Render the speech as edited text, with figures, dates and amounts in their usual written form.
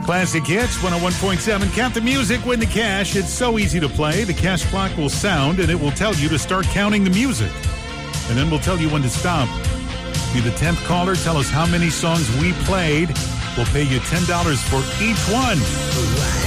Classic Hits, 101.7. Count the music, win the cash. It's so easy to play. The cash clock will sound, and it will tell you to start counting the music. And then we'll tell you when to stop. Be the 10th caller. Tell us how many songs we played. We'll pay you $10 for each one.